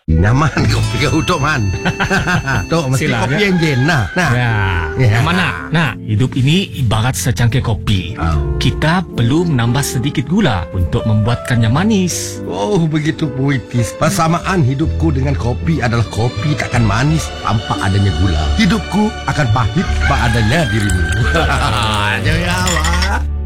Nyaman kopi kau Tok Man. Tok, mesti Sila, kopi ya? enjin. Nah. Ya. Mana? Nah, hidup ini ibarat secangkir kopi. Kita perlu menambah sedikit gula untuk membuatkannya manis. Oh, begitu puitis. Persamaan hidupku dengan kopi adalah kopi takkan manis tanpa adanya gula. Hidupku akan pahit tanpa adanya dirimu. Jangan awak.